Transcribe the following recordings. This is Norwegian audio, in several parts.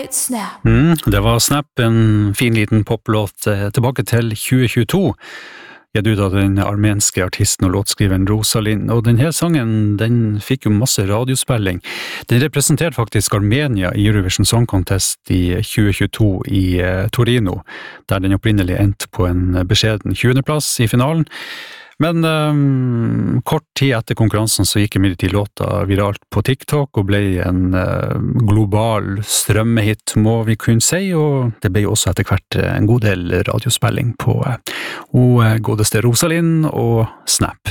Copyright Snap. Det var Snap, en fin liten poplåt tilbake til 2022. Gitt ut av den armenske artisten og låtskriveren Rosalind, og denne sangen, den fikk jo masse radiospilling. Den representerte faktisk Armenia i Eurovision Song Contest i 2022 i Torino, der den opprinnelig endte på en beskjeden 20. plass i finalen. Men kort tid etter konkurransen så gikk imidlertid låta viralt på TikTok og ble en global strømmehit, må vi kunne si, og det ble også etter hvert en god del radiospilling på godeste Rosalind og Snap.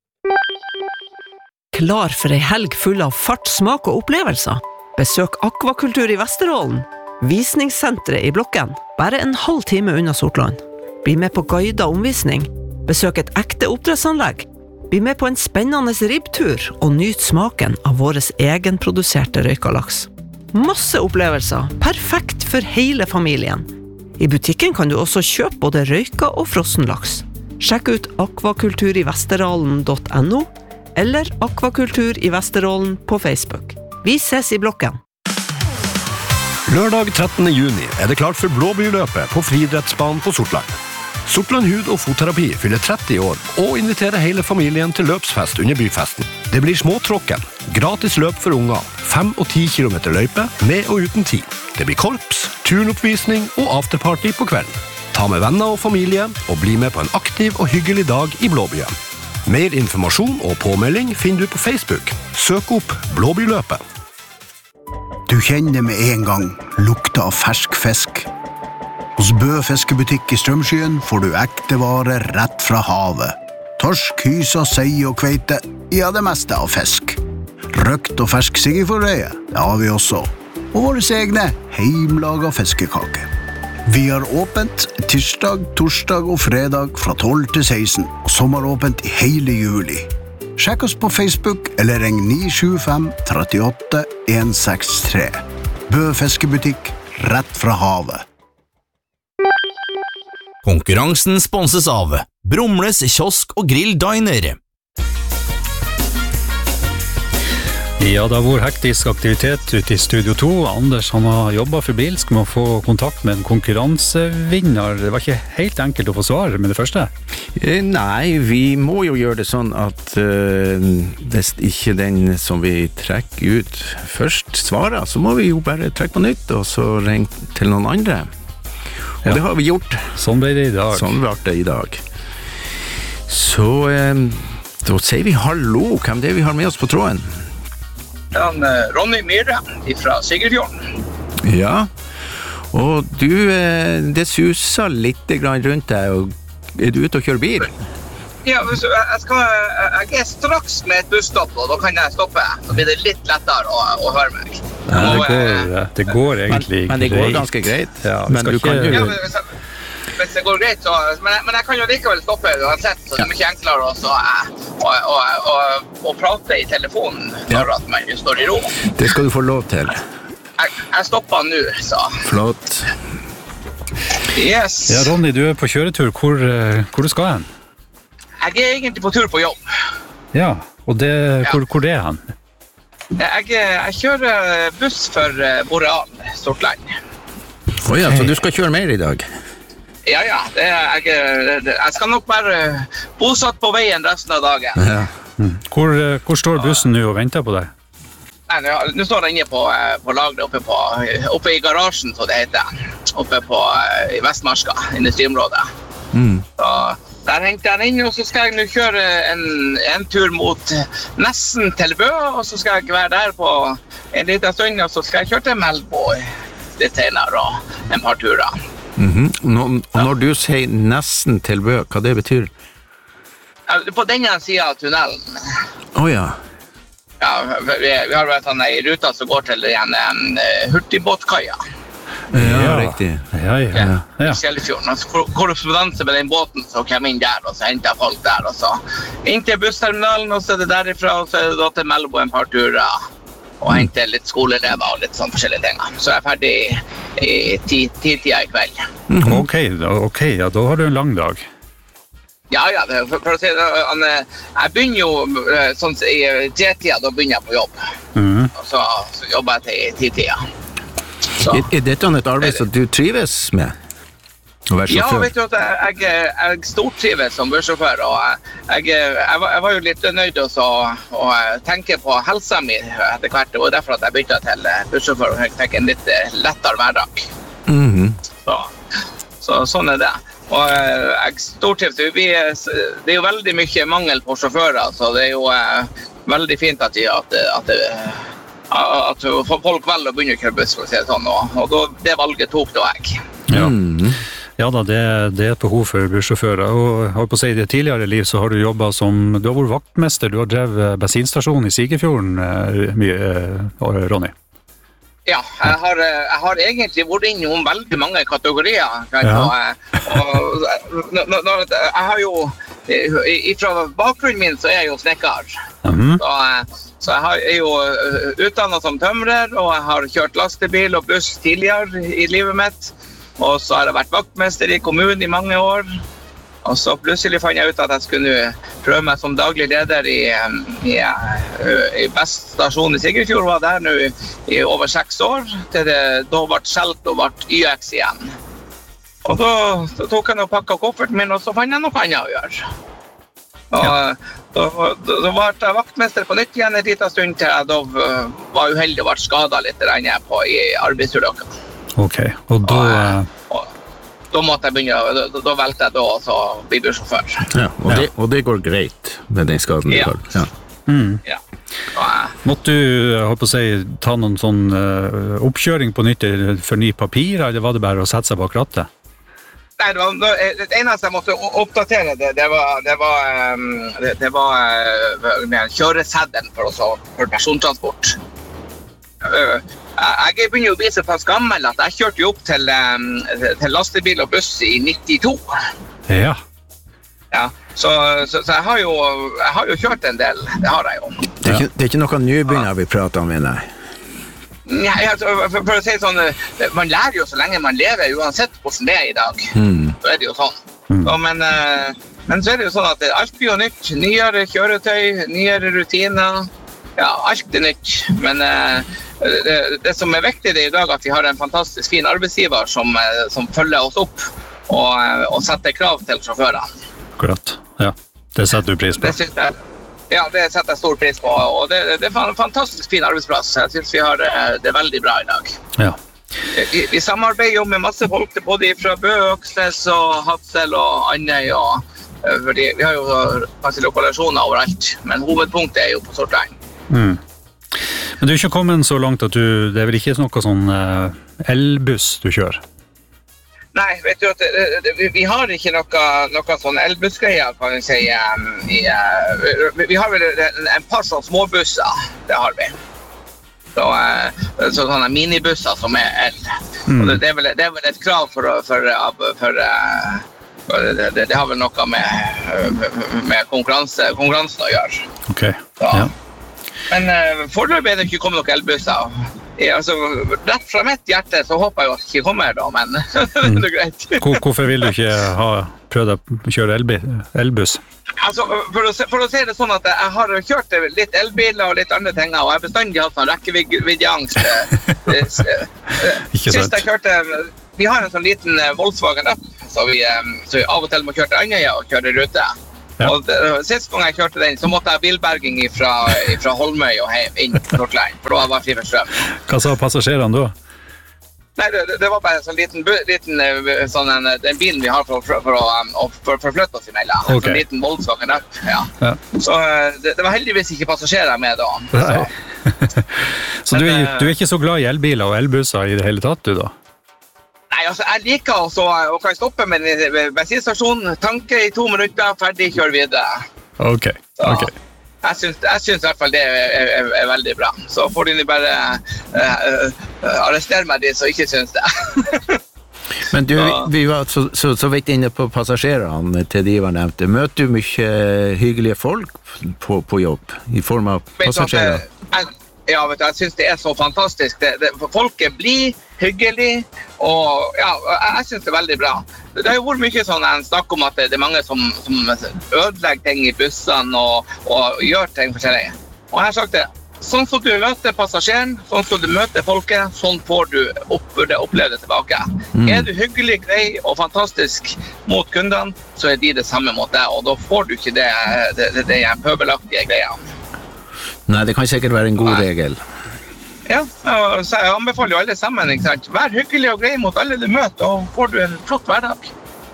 Klar for ei helg full av fart, smak og opplevelser? Besøk Akvakultur i Vesterålen. Visningssenteret i Blokken, bare en halv time unna Sortland. Bli med på guidet omvisning. Besøk et ekte oppdrettsanlegg. Bli med på en spennende ribbtur og nyt smaken av våres egenproduserte røykalaks. Masse opplevelser, perfekt for hele familien. I butikken kan du også kjøpe både røyka og frossen laks. Sjekk ut akvakulturivesterålen.no eller Akvakultur i Vesterålen på Facebook. Vi ses i Blokken. Lørdag 13. juni det klart for Blåbyrløpet på friidrettsbanen på Sortland. Sortland hud- og fotterapi fyller 30 år og inviterer hele familien til løpsfest under byfesten. Det blir småtråkken, gratis løp for unger, 5 og 10 kilometer løype, med og uten tid. Det blir korps, turnoppvisning og afterparty på kvelden. Ta med venner og familie og bli med på en aktiv og hyggelig dag i Blåbyen. Mer informasjon og påmelding finner du på Facebook. Søk opp Blåbyrløpet. Du kjenner med en gang lukta av fersk fisk. Hos Bø fiskebutikk i Strømskyen får du ekte varer rett fra havet. Torsk, hysa, sei og kveite, ja det meste av fisk. Røkt og fersk siggeforrøye, det har vi også. Og våre egne heimlaga fiskekake. Vi har åpent tirsdag, torsdag og fredag fra 12 til 16, og sommeråpent i hele juli. Sjekk oss på Facebook eller ring 975 38 163. Bø fiskebutikk, rett fra havet. Konkurransen sponses av Brumles kiosk og grill diner. Ja, det har vært hektisk aktivitet ute i Studio 2. Anders han har jobbet febrilsk med å få kontakt med en konkurransevinner. Det var ikke helt enkelt å få svar med det første. Nei, vi må jo gjøre det sånn at hvis ikke den som vi trekker ut først svarer, så må vi jo bare trekke på nytt, og så ringe til noen andre. Og det har vi gjort. Sånn ble det i dag. Sånn ble det i dag. Så da sier vi hallo. Hvem det vi har med oss på tråden? Ronny Myhre fra Sigrefjorden. Ja, og du, det suser litt rundt deg, og du ute og kjører bil? Ja, jeg straks med et busstopp, og da kan jeg stoppe. Så blir det litt lettere å høre meg. Ja, det går egentlig men det går ganske greit. Ja, men du kan jo... Ja, hvis det går greit, så... Men jeg kan jo likevel stoppe uansett, så det er mye enklere å prate i telefonen når at man står i ro. Det skal du få lov til. Jeg stopper nå, så... Flott. Yes. Ja, Ronny, du på kjøretur. Hvor du skal hen? Jeg egentlig på tur på jobb. Ja, og hvor det hen? Jeg kjører buss for Boreal, Sortland. Ja, så du skal kjøre mer i dag? Ja, jeg skal nok være bosatt på veien resten av dagen. Ja. Hvor står bussen nå og venter på deg? Nei, nå står den inne på lagret oppe i garasjen, så det heter. Oppe i Vestmarska, industriområdet. Så der hengte jeg inn, og så skal jeg nå kjøre en tur mot nesten til Bø, og så skal jeg være der på en liten stund, og så skal jeg kjøre til Melbo litt senere, og en par turer. Når du sier nesten til Bø, hva det betyr? På denne siden av tunnelen. Ja. Ja, vi har vært en ruta som går til en hurtigbåtkaia. Ja, riktig. Ja. Skjellefjorden. Korrespondanse med den båten, så kom inn der, og så hentet jeg folk der, og så inn til bussterminalen, og så det derifra, og så det da til Melbo en par turer, og hentet litt skoleelever og litt sånn forskjellige ting. Så jeg ferdig i 10-tida i kveld. Ok, ja, da har du en lang dag. Ja, for å si det, jeg begynner jo sånn i 3-tida, da begynner jeg på jobb. Og så jobber jeg til 10-tida. dette et arbeid som du trives med? Ja, vet du at jeg stortrives som bussjåfør, og jeg var jo litt nøyd å tenke på helsa mi etter hvert. Det var derfor at jeg byttet til bussjåfør, og jeg fikk en litt lettere hverdag. Så sånn det. Og jeg stortrives. Det jo veldig mye mangel på sjåfører, så det jo veldig fint at folk velger å begynne å kjøre buss, for å si det sånn, og det valget tok da jeg. Ja. Ja da, det et behov for bussjåfører, og jeg har på å si i det tidligere liv så har du jobbet du har vært vaktmester, du har drevet bensinstasjon i Sigerfjorden mye, Ronny. Ja, jeg har egentlig vært innom veldig mange kategorier, og jeg har jo, fra bakgrunnen min så jeg jo snekker, så jeg jo utdannet som tømrer, og jeg har kjørt lastebil og buss tidligere i livet mitt. Og så har jeg vært vaktmester i kommunen i mange år, og så plutselig fant jeg ut at jeg skulle prøve meg som daglig leder i Best stasjon i Sigerfjord, var der nå i over 6 år, til det da ble skjelt og ble YX igjen. Og da tok jeg og pakket kofferten min, og så fant jeg noe annet å gjøre. Og da var jeg vaktmester på nytt igjen en liten stund til jeg da var uheldig og ble skadet litt i arbeidsulykken. Ok, og da måtte jeg begynne, da valgte jeg da å bli bussjåfør. Ja, og det går greit med den skaden du har. Ja. Måtte du, jeg håper å si, ta noen sånn oppkjøring på nytt for ny papir, eller var det bare å sette seg bak rattet? Nei, det eneste jeg måtte oppdatere det var kjøreseddelen for persontransport. Jeg begynner jo å bli så pass gammel at jeg kjørte jo opp til lastebil og buss i 92. Ja. Ja, så jeg har jo kjørt en del, det har jeg jo. Det ikke noe nybegynner vi prater om, mener jeg. Ja, for å si sånn, man lærer jo så lenge man lever, uansett hvordan det i dag. Så det jo sånn. Men så det jo sånn at alt blir jo nytt, nyere kjøretøy, nyere rutiner. Ja, alt nytt, men det som viktig det i dag at vi har en fantastisk fin arbeidsgiver som følger oss opp og setter krav til sjåførene. Akkurat, ja. Det setter du pris på. Det setter jeg stor pris på, og det en fantastisk fin arbeidsplass. Jeg synes vi har det veldig bra i dag. Ja. Vi samarbeider jo med masse folk, både fra Bø, Øksnes og Hadsel og Andøy, fordi vi har jo kanskje lokalasjoner overalt, men hovedpunktet jo på Sortland. Men du ikke kommet så langt at det vel ikke noe sånn elbuss du kjører? Nei, vet du at vi har ikke noe sånn elbussgreier, kan vi si. Vi har vel en par sånne småbusser, det har vi. Så sånne minibusser som el. Og det vel et krav for det har vel noe med konkurransen å gjøre. Ok, ja. Men foreløpig det ikke kommet noen elbusser. Rett fra mitt hjerte så håper jeg jo at det ikke kommer da, men det greit. Hvorfor vil du ikke ha prøvd å kjøre elbuss? For å si det sånn at jeg har kjørt litt elbiler og litt andre ting, og jeg har bestandig hatt sånn rekkeviddeangst. Sist jeg kjørte, vi har en sånn liten Volkswagen Up, så vi av og til må kjøre til Andøya og kjøre rute. Ja. Og sist gang jeg kjørte den, så måtte jeg bilberging fra Holmøy og hjem inn til Sortland, for da var jeg fri for strøm. Hva sa passasjerene da? Nei, det var bare en sånn liten den bilen vi har for å forflytte oss imellom. En sånn liten Volkswagen Up, ja. Så det var heldigvis ikke passasjerer med da. Så du ikke så glad i elbiler og elbusser i det hele tatt, du da? Nei, jeg liker å kan stoppe med bensinstasjonen, tanke i 2 minutter, ferdig, kjør videre. Ok. Jeg synes i hvert fall det veldig bra. Så får de bare arrestere meg de som ikke synes det. Men du, vi var så vidt inne på passasjerene til de var nevnte. Møter du mye hyggelige folk på jobb i form av passasjerer? Ja, vet du, jeg synes det så fantastisk. Folk blir hyggelig, og ja, jeg synes det veldig bra. Det har jo vært mye sånn snakk om at det mange som ødelegger ting i bussene og gjør ting forskjellig. Og jeg har sagt det, sånn som du møter passasjeren, sånn som du møter folket, sånn får du oppleve det tilbake. Er du hyggelig, grei og fantastisk mot kundene, så er de det samme mot deg, og da får du ikke det pøbelaktige greiene. Nei, det kan sikkert være en god regel. Ja, så jeg anbefaler jo alle sammen, ikke sant? Vær hyggelig og grei mot alle du møter, og får du en flott hverdag.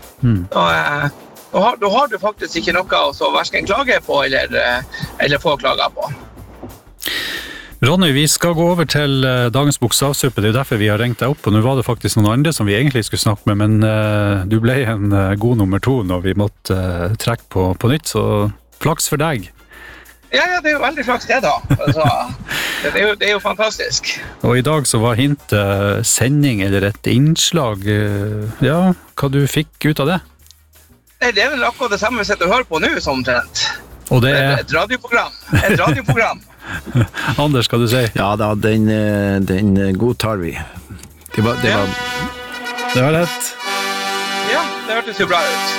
Da har du faktisk ikke noe å hverken klage på eller få klager på. Ronny, vi skal gå over til dagens bokstavsuppe, det er derfor vi har ringt deg opp, og nå var det faktisk noen andre som vi egentlig skulle snakke med, men du ble en god nummer 2 når vi måtte trekke på nytt, så flaks for deg. Ja, det er jo veldig flaks det da. Altså, det er jo fantastisk. Og i dag så var hintet sending eller et innslag. Ja, hva du fikk ut av det? Det er vel akkurat det samme vi sitter og hører på nå, som omtrent. Og det er... Et radioprogram. Anders, skal du si? Ja da, den godtar vi. Det var rett. Ja, det hørtes jo bra ut.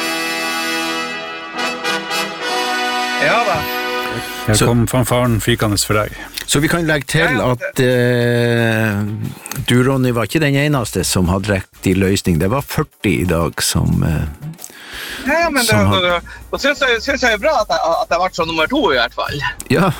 Ja da. Her kom fanfaren fykende for deg. Så vi kan legge til at du, Ronny, var ikke den eneste som hadde riktig løsning. Det var 40 i dag som... Ja, men da synes jeg jo bra at jeg har vært som nummer 2 i hvert fall. Ja.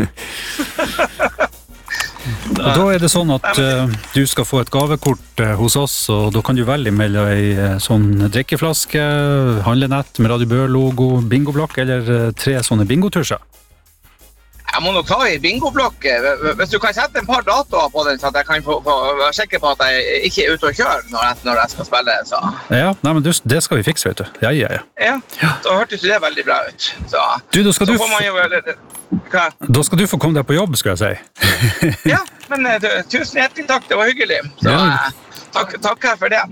Og da er det sånn at du skal få et gavekort hos oss, og da kan du velge mellom en sånn drikkeflaske, handlenett med Radio Bø-logo, bingoblokk eller 3 sånne bingotusjer. Jeg må nok ta i bingoblokk. Hvis du kan sette en par datoer på den, så at jeg kan få være sikker på at jeg ikke er ute og kjører når jeg skal spille. Så. Ja, nei, men det skal vi fikse, vet du. Ja. Ja, så hørtes det veldig bra ut. Så, da skal du få komme deg på jobb, skal jeg si. Ja, men tusen hjertelig takk, det var hyggelig. Så takk her for det.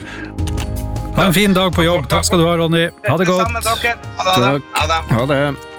Ha en fin dag på jobb. Takk skal du ha, Ronny. Ha det godt. Samme dere. Ha det. Ha det.